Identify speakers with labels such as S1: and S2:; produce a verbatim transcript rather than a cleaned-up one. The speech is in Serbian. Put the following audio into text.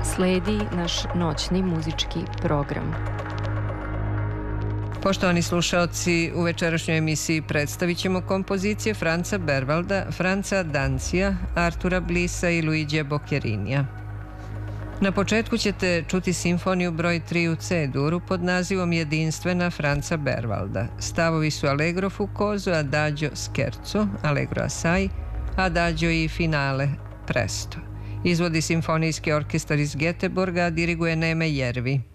S1: Sledi naš noćni muzički program.
S2: Poštovani slušaoci, u večerašnjoj emisiji predstavit ćemo kompozicije Franza Berwalda, Franza Danzija, Artura Blisa i Luigija Boccherinija. Na početku ćete čuti simfoniju broj tri u C-duru pod nazivom Jedinstvena Franza Berwalda. Stavovi su Allegro fucoso, Adagio scherzo, Allegro assai, Adagio i finale presto. Izvodi simfonijski orkestar iz Göteborga, a diriguje Neme Järvi.